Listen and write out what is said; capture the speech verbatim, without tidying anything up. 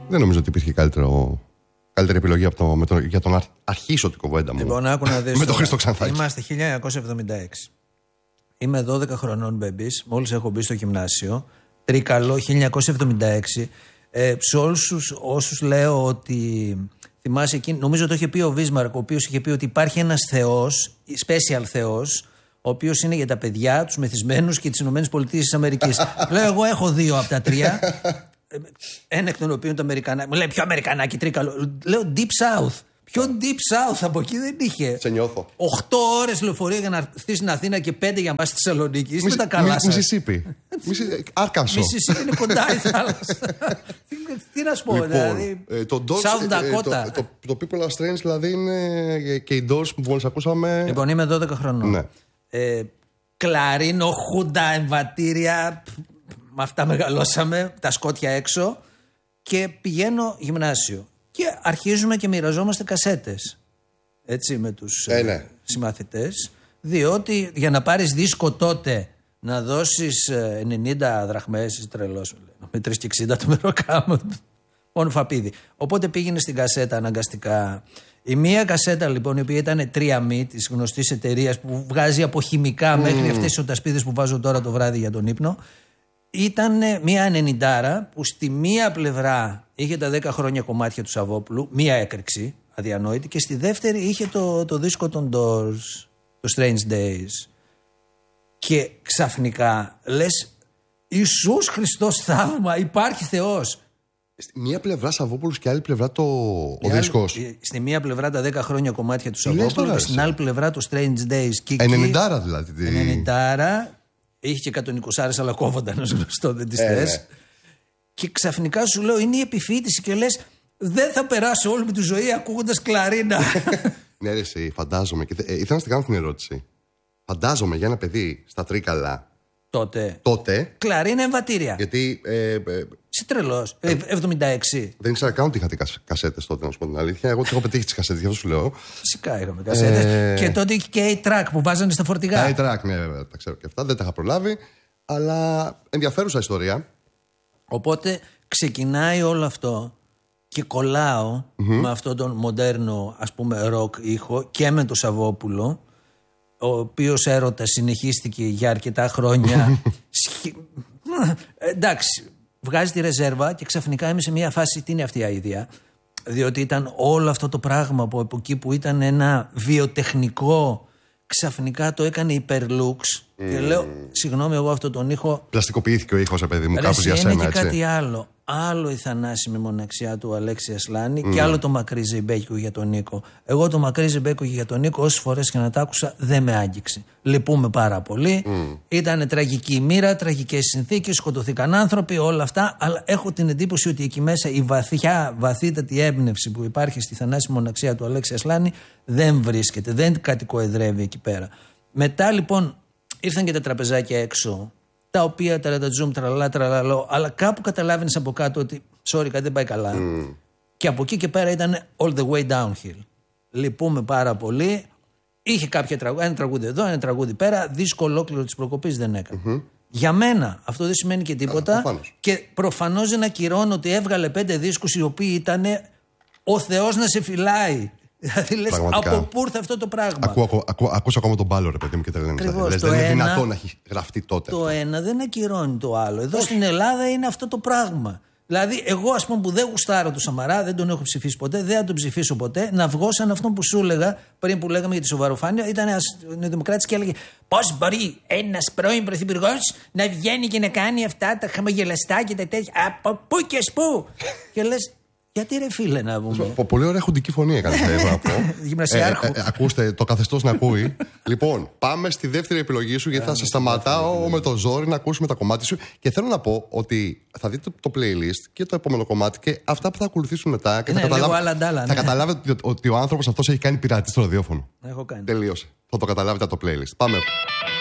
Δεν νομίζω ότι υπήρχε καλύτερο, καλύτερη επιλογή από το, με το, για τον αρχίσω την κουβέντα μου. Λοιπόν, άκου να δεις. Με τον Χρήστο Ξανθάκη. Είμαστε χίλια εννιακόσια εβδομήντα έξι. Είμαι δώδεκα χρονών μπέμπης, μόλις έχω μπει στο γυμνάσιο. Τρίκαλο, χίλια εννιακόσια εβδομήντα έξι. Ε, σε όλους όσους λέω ότι. Θυμάσαι εκείνη, νομίζω το είχε πει ο Βίσμαρκ, ο οποίος είχε πει ότι υπάρχει ένας θεός, special θεός, ο οποίος είναι για τα παιδιά, τους μεθυσμένους και τις ΗΠΑ. Λέω, εγώ έχω δύο από τα τρία. Ένα εκ των οποίων το Αμερικανάκι. Μου λέει, ποιο Αμερικανάκι, Τρίκαλο. Λέω, Deep South. Ποιο Deep South από εκεί δεν είχε. Σε νιώθω. Οχτώ ώρες λεωφορεία για να έρθει στην Αθήνα και πέντε για να πας στη Θεσσαλονίκη. Είστε τα καλά σας. Μισισίπι. Άρκανσο. Μισισίπι είναι κοντά η θάλασσα. Τι να σου πω, δηλαδή. South Dakota. Το People Are Strange δηλαδή είναι και οι Doors που μόλις ακούσαμε. Λοιπόν, είμαι δώδεκα χρονών. Κλαρίνο, χούντα, εμβατήρια. Με αυτά μεγαλώσαμε, τα σκότια έξω. Και πηγαίνω γυμνάσιο. Και αρχίζουμε και μοιραζόμαστε κασέτες. Έτσι, με τους ε, ναι. συμμαθητές. Διότι για να πάρεις δίσκο τότε να δώσεις ενενήντα δραχμές, είσαι τρελός. Με τρεις και εξήντα το μεροκάμα. Μόνο φαπίδι. Οπότε πήγαινε στην κασέτα αναγκαστικά. Η μία κασέτα λοιπόν, η οποία ήταν τρία μη της γνωστής εταιρείας που βγάζει από χημικά mm. μέχρι αυτές τις οτασπίδες που βάζω τώρα το βράδυ για τον ύπνο. Ήταν μια ενενηντάρα που στη μία πλευρά είχε τα δέκα χρόνια κομμάτια του Σαββόπουλου, μία έκρηξη αδιανόητη, και στη δεύτερη είχε το, το δίσκο των Doors, το Strange Days. Και ξαφνικά λες, Ιησούς Χριστός θαύμα, υπάρχει Θεός. Μία πλευρά Σαββόπουλος και άλλη πλευρά το, ο άλλη, δίσκος. Στη μία πλευρά τα δέκα χρόνια κομμάτια του Σαββόπουλου και στην άλλη πλευρά το Strange Days. ενενηντάρα δηλαδή. ενενηντάρα. Είχε και εκατόν είκοσι άρες, αλλά κόβονταν ως γνωστό, δεν τις θες. Ε, και ξαφνικά σου λέω, είναι η επιφύτηση και λες, δεν θα περάσω όλη μου τη ζωή ακούγοντας κλαρίνα. Ναι, ρε, εσύ, φαντάζομαι. Και, ε, ήθελα να στην κάνω την ερώτηση. Φαντάζομαι για ένα παιδί στα Τρίκαλα. Τότε. Τότε. Κλαρίνα εμβατήρια. Γιατί. Ε, ε, Είσαι τρελός. Ε, εβδομήντα έξι. Δεν ήξερα καν ότι είχατε κασέτες τότε, να σου πω την αλήθεια. Εγώ τις έχω πετύχει τις κασέτες, γι' αυτό σου λέω. Φυσικά είχαμε κασέτες. Ε... Και τότε είχε και A-Track που βάζανε στα φορτηγά. A-Track, ναι, βέβαια, τα ξέρω και αυτά. Δεν τα είχα προλάβει. Αλλά ενδιαφέρουσα ιστορία. Οπότε ξεκινάει όλο αυτό και κολλάω mm-hmm. με αυτόν τον μοντέρνο, ας πούμε, ροκ ήχο και με τον Σαββόπουλο, ο οποίος έρωτας συνεχίστηκε για αρκετά χρόνια. Εντάξει, βγάζει τη ρεζέρβα και ξαφνικά είμαι σε μια φάση, τι είναι αυτή η αηδία. Διότι ήταν όλο αυτό το πράγμα που από εκεί που ήταν ένα βιοτεχνικό, ξαφνικά το έκανε υπερλούξ. Mm. Και λέω, συγγνώμη, εγώ αυτό τον ήχο. Πλαστικοποιήθηκε ο ήχος, παιδί μου, κάπως για σένα. Είναι και έτσι. κάτι άλλο. Άλλο η θανάσιμη μοναξιά του Αλέξη Ασλάνη mm. και άλλο το μακρύ ζεμπέκικο για τον Νίκο. Εγώ το μακρύ ζεμπέκικο για τον Νίκο, όσες φορές και να τα άκουσα, δεν με άγγιξε. Λυπούμε πάρα πολύ. Mm. Ήταν τραγική η μοίρα, τραγικές συνθήκες, σκοτωθήκαν άνθρωποι, όλα αυτά. Αλλά έχω την εντύπωση ότι εκεί μέσα η βαθιά, βαθύτατη έμπνευση που υπάρχει στη θανάσιμη μοναξιά του Αλέξη Ασλάνη δεν βρίσκεται, δεν κατοικοεδρεύει εκεί πέρα. Μετά λοιπόν ήρθαν και τα τραπεζάκια έξω, τα οποία ταρατατζούμ, τραλά, τραλαλό, αλλά κάπου καταλάβαινες από κάτω ότι sorry, κάτι δεν πάει καλά. Mm. Και από εκεί και πέρα ήταν all the way downhill. Λυπούμε πάρα πολύ. Είχε κάποια τραγούδι, ένα τραγούδι εδώ, ένα τραγούδι πέρα, δίσκο ολόκληρο της προκοπής δεν έκανε. Mm-hmm. Για μένα αυτό δεν σημαίνει και τίποτα. Ah, και προφανώς δεν ακυρώνω ότι έβγαλε πέντε δίσκους οι οποίοι ήταν ο Θεός να σε φυλάει. Δηλαδή λες, από πού ήρθε αυτό το πράγμα. Ακού, ακού, ακούς ακόμα τον Μπάλο, ρε παιδί μου, και τα λένε. Λες, δεν είναι δυνατόν να έχει γραφτεί τότε. Το αυτό. Ένα δεν ακυρώνει το άλλο. Εδώ στην Ελλάδα είναι αυτό το πράγμα. Δηλαδή, εγώ ας πούμε που δεν γουστάρω του Σαμαρά, δεν τον έχω ψηφίσει ποτέ, δεν θα τον ψηφίσω ποτέ, να βγω σαν αυτό που σου έλεγα πριν που λέγαμε για τη σοβαροφάνεια. Ήταν ένα νεοδημοκράτη και έλεγε πώς μπορεί ένας πρώην πρωθυπουργός να βγαίνει και να κάνει αυτά τα χαμογελαστά και τα τέτοια. Από πού και σπου. Και λες, γιατί ρε φίλε να πούμε. Πολύ ωραία χουντική φωνή έκανε, θα ήθελα να πω. Γυμνασιάρχο. Ε, ε, ακούστε, το καθεστώς να ακούει. Λοιπόν, πάμε στη δεύτερη επιλογή σου, γιατί θα σε σταματάω με το ζόρι να ακούσουμε τα κομμάτια σου. Και θέλω να πω ότι θα δείτε το playlist και το επόμενο κομμάτι και αυτά που θα ακολουθήσουν μετά. Και ναι, θα καταλάβετε, άλλα ντάλα, ναι. θα καταλάβετε ότι ο άνθρωπος αυτός έχει κάνει πειράτη στο ραδιόφωνο. Έχω κάνει. Τελείωσε. Θα το καταλάβετε από το playlist. Πάμε.